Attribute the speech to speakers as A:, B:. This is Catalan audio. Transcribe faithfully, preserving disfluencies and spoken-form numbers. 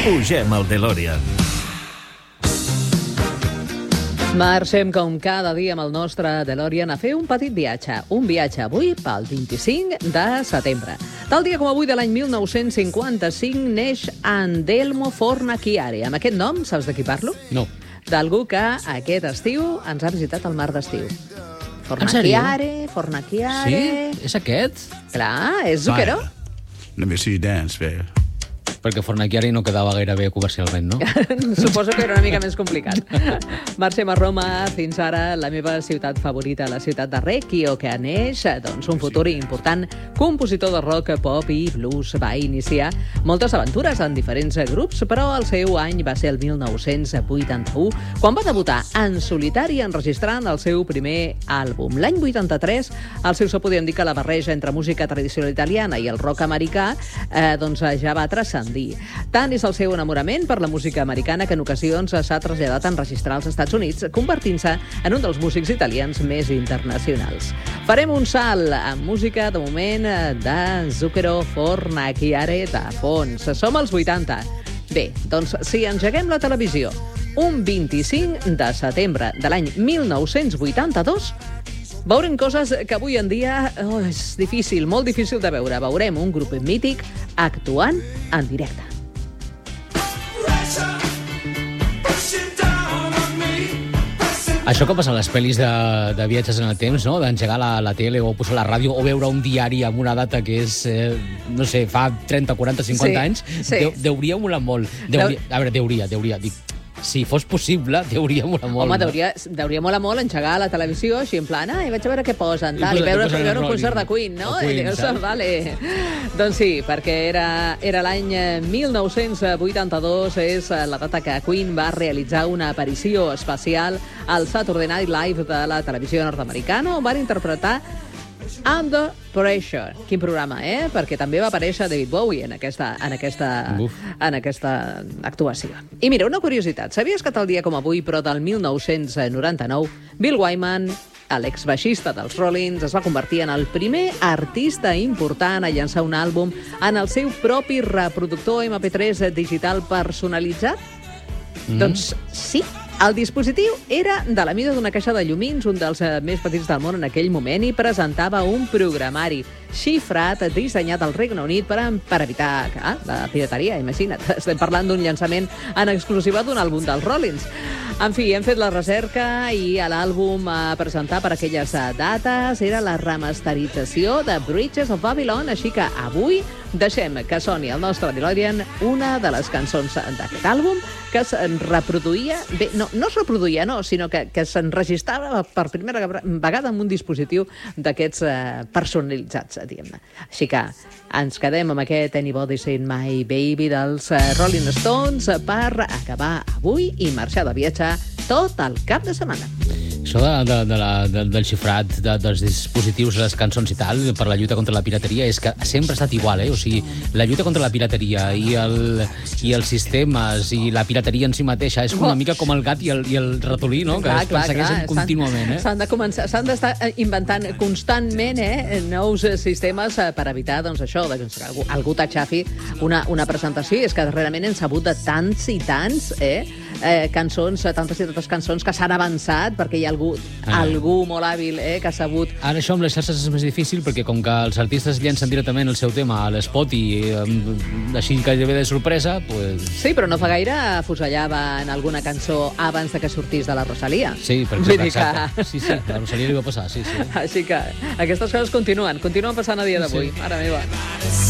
A: Pugem al DeLorean.
B: Marxem com cada dia amb el nostre DeLorean a fer un petit viatge. Un viatge avui pel vint-i-cinc de setembre. Tal dia com avui de l'any mil nou-cents cinquanta-cinc neix Andelmo Fornaciari. Amb aquest nom, saps de qui parlo?
C: No.
B: D'algú que aquest estiu ens ha visitat al mar d'estiu. Fornaciari, Fornaciari...
C: Sí? És aquest?
B: Clar, és Zucchero.
D: Let me see you dance, babe.
C: Perquè Fornaciari no quedava gaire bé comercialment, no?
B: Suposo que era una mica més complicat. Marxem a Roma, fins ara la meva ciutat favorita, la ciutat de Recchio, que neix, doncs, un futur important compositor de rock, pop i blues. Va iniciar moltes aventures en diferents grups, però el seu any va ser el mil nou-cents vuitanta-u, quan va debutar en solitari enregistrant el seu primer àlbum. L'any vuitanta-tres, el seu so podríem dir que la barreja entre música tradicional italiana i el rock americà eh, doncs, ja va transcendir. Tant és el seu enamorament per la música americana que en ocasions s'ha traslladat a enregistrar als Estats Units, convertint-se en un dels músics italians més internacionals. Farem un salt amb música, de moment, de Zucchero Fornaciari de fons. Som als vuitanta. Bé, doncs si engeguem la televisió un vint-i-cinc de setembre de l'any mil nou-cents vuitanta-dos, veurem coses que avui en dia oh, és difícil, molt difícil de veure. Veurem un grup mític actuant en directe.
C: Això que passa a les pel·lis de, de viatges en el temps, no? D'engegar la, la tele o posar la ràdio o veure un diari amb una data que és, eh, no sé, fa trenta, quaranta, cinquanta
B: Sí,
C: anys,
B: sí.
C: deu, deuria molar molt. Deuria, a veure, deuria, deuria. Dic, si fos possible, deuria molar molt.
B: Home,
C: no?
B: deuria, deuria molar molt engegar la televisió així en plan, ai, vaig a veure què posen, tal, i,
C: I posa-
B: veure,
C: i posen
B: veure un
C: el
B: concert de
C: Rolling,
B: Queen, no?
C: o Queen,
B: I dius,
C: saps?
B: vale. Doncs sí, perquè era, era l'any mil nou-cents vuitanta-dos, és la data que Queen va realitzar una aparició especial al Saturday Night Live de la televisió nord-americana, on van interpretar Under Pressure. Quin programa, eh? Perquè també va aparèixer David Bowie en aquesta, en aquesta,
C: Uf.
B: en aquesta actuació. I mira, una curiositat. Sabies que tal dia com avui, però del mil nou-cents noranta-nou, Bill Wyman, l'exbaixista dels Rollins, es va convertir en el primer artista important a llançar un àlbum en el seu propi reproductor eme pe tres digital personalitzat? Mm. Doncs sí. El dispositiu era de la mida d'una caixa de llumins, un dels eh, més petits del món en aquell moment, i presentava un programari xifrat dissenyat al Regne Unit per, per evitar ah, la pirateria, imagina't. Estem parlant d'un llançament en exclusiva d'un àlbum dels Rollins. En fi, hem fet la recerca i l'àlbum a presentar per aquelles dates era la remasterització de Bridges of Babylon, així que avui deixem que soni el nostre DeLorean una de les cançons d'aquest àlbum que es reproduïa, bé, no, no es reproduïa, no, sinó que, que s'enregistrava per primera vegada amb un dispositiu d'aquests eh, personalitzats, diguem-ne. Així que ens quedem amb aquest Anybody Seen My Baby dels eh, Rolling Stones per acabar avui i marxar de viatge tot el cap de setmana.
C: Això de, de, de la, de, del xifrat de, dels dispositius, les cançons i tal, per la lluita contra la pirateria, és que sempre ha estat igual, eh? O sigui, la lluita contra la pirateria i, el, i els sistemes i la pirateria en si mateixa és una
B: Oh.
C: mica com el gat i el, i el ratolí, no? Que
B: Clar,
C: es
B: clar,
C: persegueixen
B: clar.
C: contínuament, eh?
B: S'han de començar, s'han d'estar inventant constantment eh, nous sistemes eh, per evitar doncs, això, de que algú, algú t'aixafi una, una presentació. I és que darrerament hem sabut de tants i tants eh, eh, cançons, tantes i tantes cançons que s'han avançat perquè hi ha algú,
C: Ah.
B: algú molt hàbil eh, que ha sabut...
C: Ara això amb les xarxes és més difícil perquè com que els artistes llencen directament el seu tema a l'Spot i eh, així que ve de sorpresa, pues...
B: Sí, però no fa gaire afusellaven alguna cançó abans de que sortís de la Rosalia.
C: Sí, per
B: Vull
C: exemple,
B: dir que-
C: exacte. Sí, sí, a la Rosalia li va passar, sí, sí.
B: Així que aquestes coses continuen, continuen passant a dia d'avui.
C: Sí.
B: Mare meva.